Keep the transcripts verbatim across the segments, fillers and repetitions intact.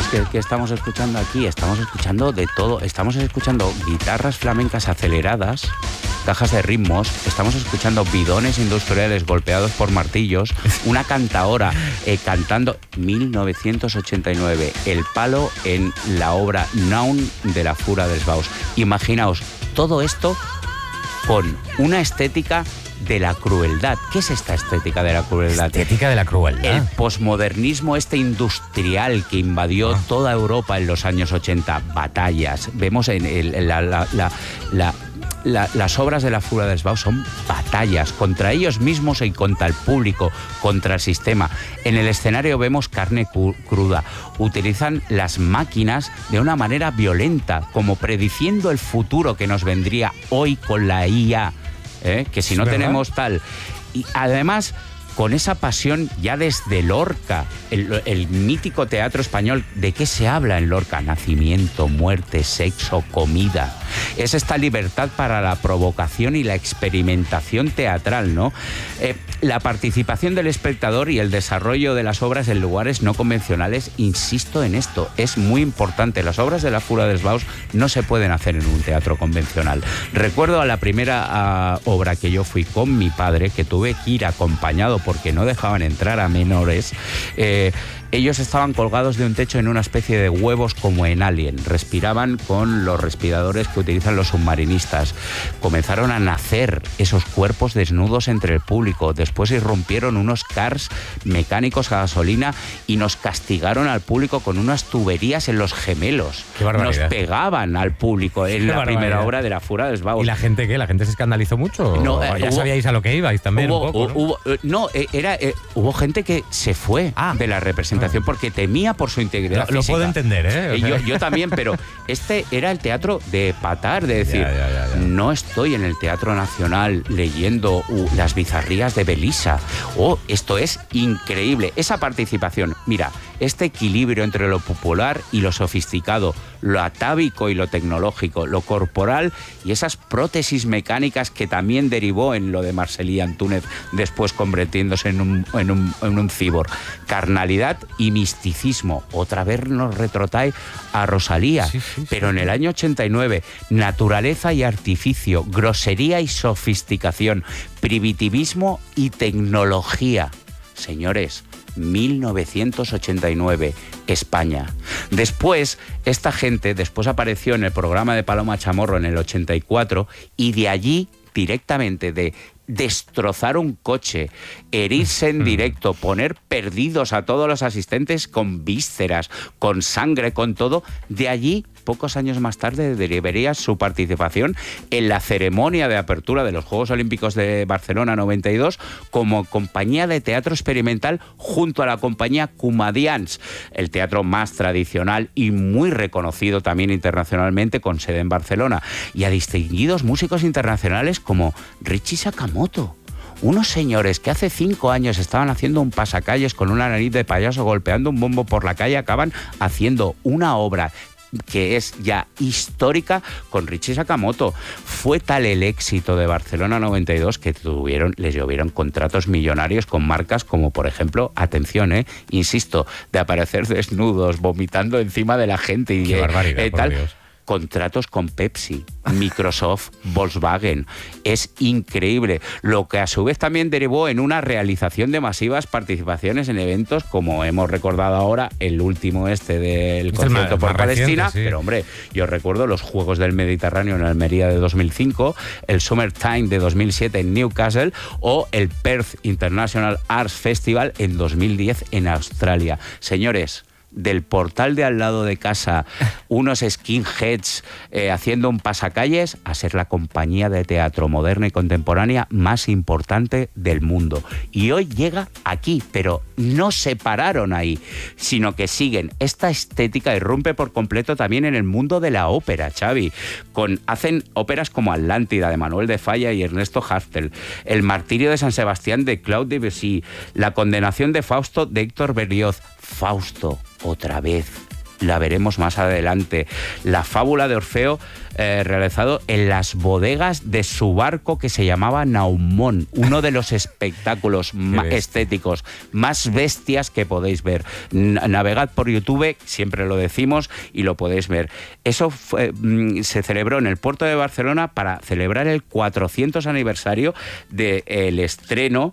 que, que estamos escuchando aquí? Estamos escuchando de todo. Estamos escuchando guitarras flamencas aceleradas, cajas de ritmos, estamos escuchando bidones industriales golpeados por martillos, una cantaora eh, cantando mil novecientos ochenta y nueve, el palo en la obra Naun de la Fura dels Baus. Imaginaos todo esto con una estética de la crueldad. ¿Qué es esta estética de la crueldad? Estética de la crueldad. El posmodernismo este industrial que invadió ah. toda Europa en los años ochenta. Batallas. Vemos en el, la, la, la, la La, las obras de la Fura dels Baus son batallas contra ellos mismos y contra el público, contra el sistema. En el escenario vemos carne cruda. Utilizan las máquinas de una manera violenta, como prediciendo el futuro que nos vendría hoy con la I A, ¿eh? Que si no ¿verdad? Tenemos tal... Y además, con esa pasión ya desde Lorca, el, el mítico teatro español. ¿De qué se habla en Lorca? Nacimiento, muerte, sexo, comida. Es esta libertad para la provocación y la experimentación teatral, ¿no? Eh, la participación del espectador y el desarrollo de las obras en lugares no convencionales, insisto en esto, es muy importante. Las obras de la Fura dels Baus no se pueden hacer en un teatro convencional. Recuerdo a la primera uh, obra que yo fui con mi padre, que tuve que ir acompañado porque no dejaban entrar a menores. Eh, ellos estaban colgados de un techo en una especie de huevos como en Alien. Respiraban con los respiradores que utilizan los submarinistas. Comenzaron a nacer esos cuerpos desnudos entre el público. Después irrumpieron unos cars mecánicos a gasolina y nos castigaron al público con unas tuberías en los gemelos. ¡Qué barbaridad! Nos pegaban al público en ¡Qué la barbaridad! Primera obra de la Fura dels Baus. ¿Y la gente qué? ¿La gente se escandalizó mucho? No, eh, ya hubo, sabíais a lo que ibais también hubo, un poco, ¿no? Hubo, eh, no, eh, era, eh, hubo gente que se fue ah. de la representación porque temía por su integridad lo, física. Lo puedo entender, ¿eh? O sea. yo, yo también, pero este era el teatro de patar, de decir, ya, ya, ya, ya. no estoy en el Teatro Nacional leyendo uh, las bizarrías de Belisa. Oh, esto es increíble. Esa participación, mira, este equilibrio entre lo popular y lo sofisticado, lo atávico y lo tecnológico, lo corporal y esas prótesis mecánicas que también derivó en lo de Marcel·lí Antúnez, después convirtiéndose en un, en un, en un cíborg. Carnalidad y misticismo. Otra vez nos retrotrae a Rosalía, sí, sí, pero sí. En el año ochenta y nueve, naturaleza y artificio, grosería y sofisticación, primitivismo y tecnología. Señores, mil novecientos ochenta y nueve, España. Después, esta gente, después apareció en el programa de Paloma Chamorro en el ochenta y cuatro y de allí, directamente de destrozar un coche, herirse en directo, poner perdidos a todos los asistentes con vísceras, con sangre, con todo, de allí, pocos años más tarde, derivaría su participación en la ceremonia de apertura de los Juegos Olímpicos de Barcelona noventa y dos como compañía de teatro experimental junto a la compañía Comedians, el teatro más tradicional y muy reconocido también internacionalmente, con sede en Barcelona, y a distinguidos músicos internacionales como Richie Sakamoto. Unos señores que hace cinco años estaban haciendo un pasacalles con una nariz de payaso golpeando un bombo por la calle, acaban haciendo una obra que es ya histórica con Richie Sakamoto. Fue tal el éxito de Barcelona noventa y dos que tuvieron, les llovieron contratos millonarios con marcas como, por ejemplo, atención, eh, insisto, de aparecer desnudos, vomitando encima de la gente y Qué eh, barbaridad, eh, por tal. Dios. Contratos con Pepsi, Microsoft, Volkswagen. Es increíble. Lo que a su vez también derivó en una realización de masivas participaciones en eventos, como hemos recordado ahora, el último este del es concierto más, por más Palestina. Reciente, sí. Pero hombre, yo recuerdo los Juegos del Mediterráneo en Almería de dos mil cinco, el Summertime de dos mil siete en Newcastle o el Perth International Arts Festival en dos mil diez en Australia. Señores, del portal de al lado de casa, unos skinheads eh, haciendo un pasacalles, a ser la compañía de teatro moderna y contemporánea más importante del mundo. Y hoy llega aquí, pero no se pararon ahí, sino que siguen. Esta estética irrumpe por completo también en el mundo de la ópera, Xavi. Con, hacen óperas como Atlántida, de Manuel de Falla y Ernesto Hartel, El martirio de San Sebastián, de Claude Debussy, La condenación de Fausto, de Héctor Berlioz. Fausto, otra vez, la veremos más adelante. La fábula de Orfeo, eh, realizado en las bodegas de su barco que se llamaba Naumón, uno de los espectáculos más estéticos, más bestias que podéis ver. Navegad por YouTube, siempre lo decimos, y lo podéis ver. Eso fue, mm, se celebró en el puerto de Barcelona para celebrar el cuatrocientos aniversario del estreno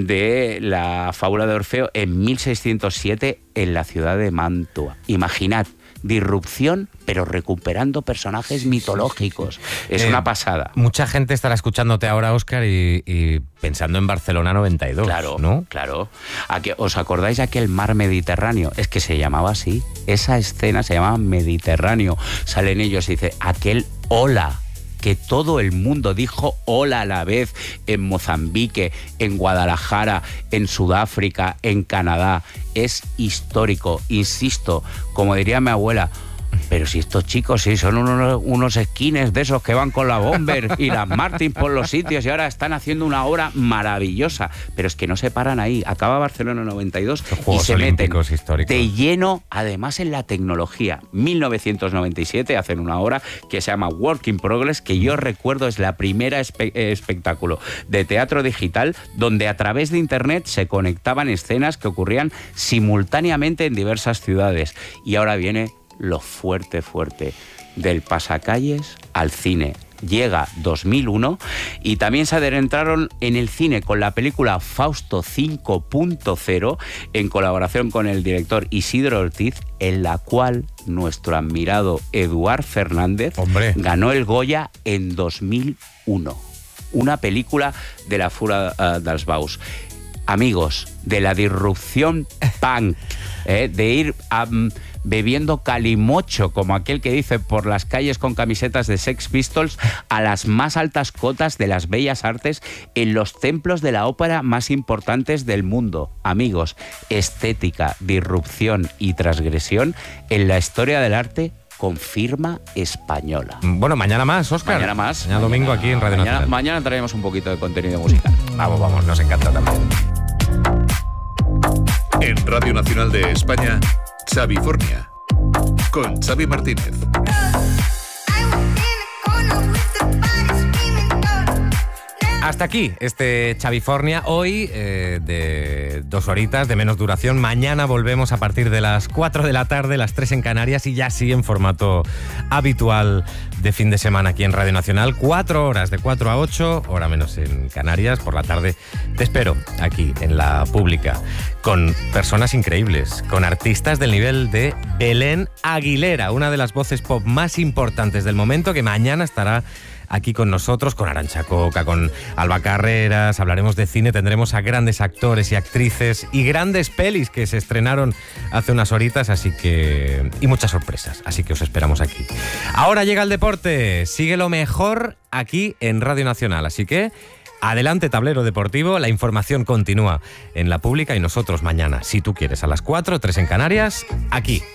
de la fábula de Orfeo en mil seiscientos siete en la ciudad de Mantua. Imaginad, disrupción, pero recuperando personajes mitológicos. Es eh, una pasada. Mucha gente estará escuchándote ahora, Óscar, y, y pensando en Barcelona noventa y dos, claro, ¿no? Claro. ¿Os acordáis de aquel mar Mediterráneo? Es que se llamaba así. Esa escena se llamaba Mediterráneo. Salen ellos y dice, aquel ola, que todo el mundo dijo hola a la vez en Mozambique, en Guadalajara, en Sudáfrica, en Canadá. Es histórico, insisto, como diría mi abuela. Pero si estos chicos sí son unos, unos esquines de esos que van con la Bomber y las Martins por los sitios y ahora están haciendo una obra maravillosa. Pero es que no se paran ahí. Acaba Barcelona noventa y dos y se meten de lleno, además en la tecnología. mil novecientos noventa y siete hacen una obra que se llama Work in Progress, que yo recuerdo es la primera espe- espectáculo de teatro digital donde a través de internet se conectaban escenas que ocurrían simultáneamente en diversas ciudades. Y ahora viene lo fuerte, fuerte, del pasacalles al cine. Llega dos mil uno y también se adentraron en el cine con la película Fausto cinco punto cero en colaboración con el director Isidro Ortiz, en la cual nuestro admirado Eduard Fernández Hombre. ganó el Goya en dos mil uno. Una película de la Fura uh, dels Baus. Amigos, de la disrupción punk, eh, de ir a... Um, bebiendo calimocho, como aquel que dice, por las calles con camisetas de Sex Pistols, a las más altas cotas de las bellas artes en los templos de la ópera más importantes del mundo. Amigos, estética, disrupción y transgresión en la historia del arte con firma española. Bueno, mañana más, Óscar. Mañana más. Mañana, mañana domingo aquí en Radio mañana, Nacional. Mañana traemos un poquito de contenido musical. Vamos, vamos, nos encanta también. En Radio Nacional de España, Xavifornia, con Xavi Martínez. Hasta aquí este Xavifornia, hoy eh, de dos horitas de menos duración. Mañana volvemos a partir de las cuatro de la tarde, las tres en Canarias, y ya sí en formato habitual de fin de semana aquí en Radio Nacional. Cuatro horas, de cuatro a ocho, hora menos en Canarias. Por la tarde te espero aquí en la Pública, con personas increíbles, con artistas del nivel de Belén Aguilera, una de las voces pop más importantes del momento, que mañana estará aquí con nosotros, con Arantxa Coca, con Alba Carreras. Hablaremos de cine, tendremos a grandes actores y actrices y grandes pelis que se estrenaron hace unas horitas, así que... y muchas sorpresas, así que os esperamos aquí. Ahora llega el deporte, sigue lo mejor aquí en Radio Nacional, así que adelante, tablero deportivo, la información continúa en la Pública y nosotros mañana, si tú quieres, a las cuatro, tres en Canarias, aquí.